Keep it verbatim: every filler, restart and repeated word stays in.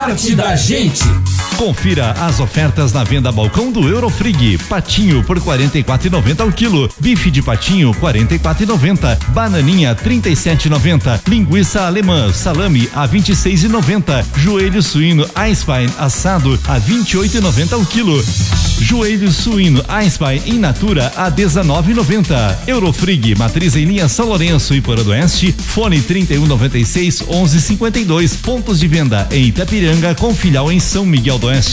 parte da gente. Confira as ofertas na venda balcão do Eurofrig. Patinho por quarenta e quatro e noventa ao quilo. Bife de patinho quarenta e quatro e noventa. Bananinha trinta e sete e noventa. Linguiça alemã salame a vinte e seis e noventa. Joelho suíno Eisbein assado a vinte e oito e noventa ao quilo. Joelho suíno Eisbein in natura a dezenove e noventa. Eurofrig, matriz em linha São Lourenço e Porodoeste. Fone trinta e um noventa e seis onze cinquenta e dois. Pontos de venda em Itapiranga com filial em São Miguel do Oeste.